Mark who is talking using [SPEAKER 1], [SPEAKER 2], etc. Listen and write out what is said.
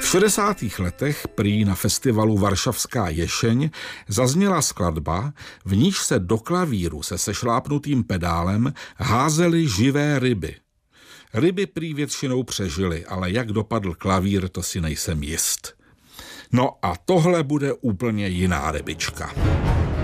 [SPEAKER 1] V 60. letech prý na festivalu Varšavská Ješeň zazněla skladba, v níž se do klavíru se sešlápnutým pedálem házely živé ryby. Ryby prý většinou přežily, ale jak dopadl klavír, to si nejsem jist. No a tohle bude úplně jiná rybička.